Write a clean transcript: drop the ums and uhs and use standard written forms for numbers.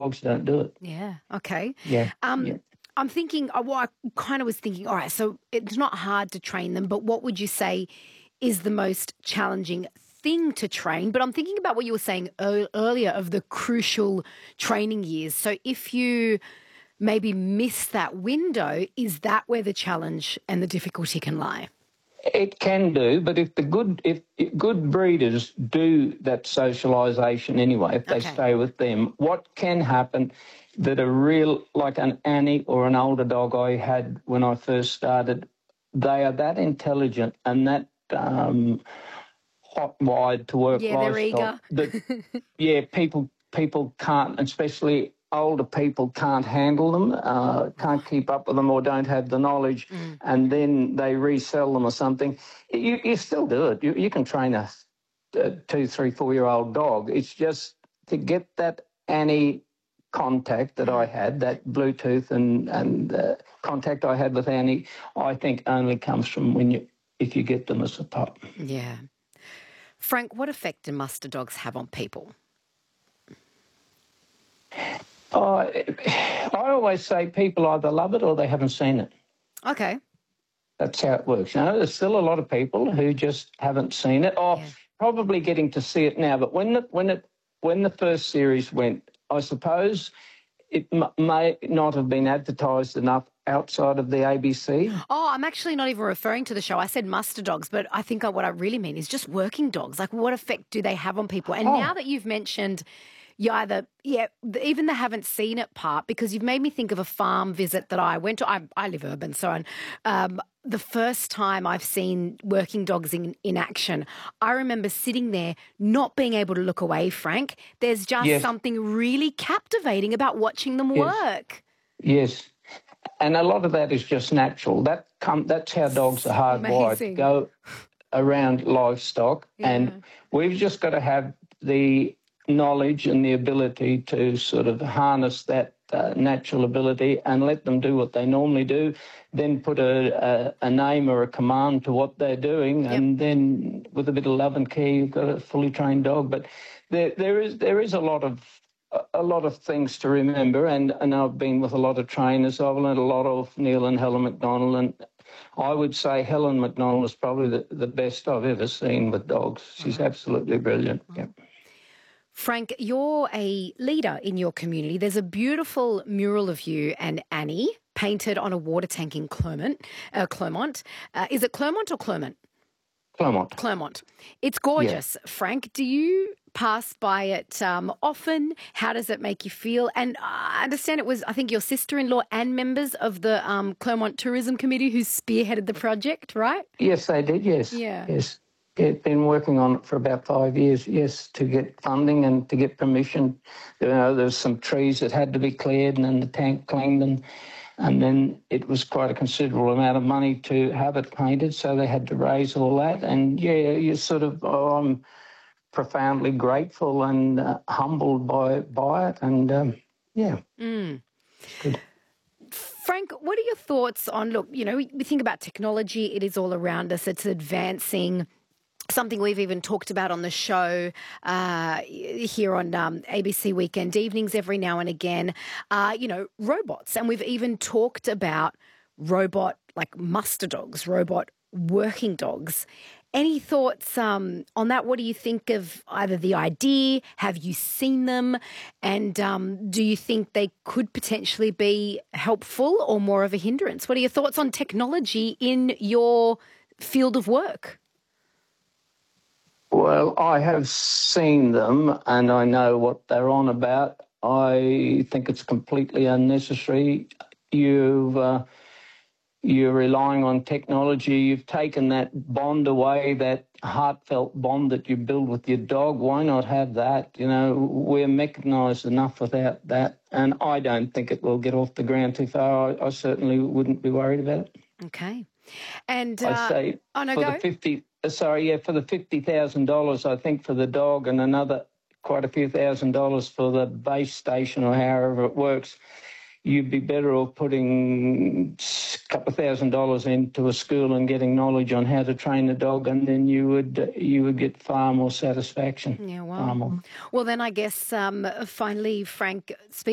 dogs don't do it. Yeah. Okay. Yeah, yeah. I'm thinking, well, I kind of was thinking, all right, so it's not hard to train them, but what would you say is the most challenging thing to train? But I'm thinking about what you were saying earlier of the crucial training years. So if you maybe miss that window, is that where the challenge and the difficulty can lie? It can do, but if good breeders do that socialisation anyway, if they stay with them, what can happen that a real, like an Annie or an older dog I had when I first started, they are that intelligent and that hot-wired to work livestock. They're eager. That, people can't, especially older people can't handle them, can't keep up with them or don't have the knowledge, and then they resell them or something. You still do it. You can train a 2, 3, 4-year-old dog. It's just to get that Annie contact that I had, that Bluetooth and contact I had with Annie, I think only comes from if you get them as a pup. Yeah. Frank, what effect do muster dogs have on people? I always say people either love it or they haven't seen it. Okay. That's how it works. You know, there's still a lot of people who just haven't seen it, or probably getting to see it now. But when the first series went, I suppose it may not have been advertised enough outside of the ABC. Oh, I'm actually not even referring to the show. I said muster dogs, but I think what I really mean is just working dogs. Like, what effect do they have on people? And now that you've mentioned even they haven't seen it part, because you've made me think of a farm visit that I went to. I live urban, so the first time I've seen working dogs in action, I remember sitting there not being able to look away, Frank. There's just something really captivating about watching them work. Yes. And a lot of that is just natural. That's how dogs are hardwired to go around livestock. Yeah. And we've just got to have the knowledge and the ability to sort of harness that natural ability and let them do what they normally do, then put a name or a command to what they're doing, and then with a bit of love and care, you've got a fully trained dog. But there is a lot of things to remember, and I've been with a lot of trainers. I've learned a lot of Neil and Helen McDonald, and I would say Helen McDonald is probably the best I've ever seen with dogs. She's absolutely brilliant. Yep. Frank, you're a leader in your community. There's a beautiful mural of you and Annie painted on a water tank in Clermont. Is it Clermont or Clermont? Clermont. Clermont. It's gorgeous. Yeah. Frank, do you pass by it often? How does it make you feel? And I understand it was, I think, your sister-in-law and members of the Clermont Tourism Committee who spearheaded the project, right? Yes, they did, yes. Yeah. Yes. Been working on it for about 5 years, to get funding and to get permission. You know, there's some trees that had to be cleared and then the tank cleaned, and then it was quite a considerable amount of money to have it painted, so they had to raise all that. And, you sort of, I'm profoundly grateful and humbled by it, and, Good. Frank, what are your thoughts on, look, you know, we think about technology, it is all around us, it's advancing. Something we've even talked about on the show here on ABC Weekend Evenings every now and again, robots. And we've even talked about robot, like muster dogs, robot working dogs. Any thoughts on that? What do you think of either the idea? Have you seen them? And do you think they could potentially be helpful or more of a hindrance? What are your thoughts on technology in your field of work? Well, I have seen them and I know what they're on about. I think it's completely unnecessary. You're relying on technology. You've taken that bond away, that heartfelt bond that you build with your dog. Why not have that? You know, we're mechanised enough without that. And I don't think it will get off the ground too far. I certainly wouldn't be worried about it. Okay. And I say for the $50,000, I think, for the dog, and another quite a few $1,000s for the base station or however it works, you'd be better off putting a couple of $1,000s into a school and getting knowledge on how to train a dog, and then you would get far more satisfaction. Yeah, far more. Well, then I guess finally, Frank,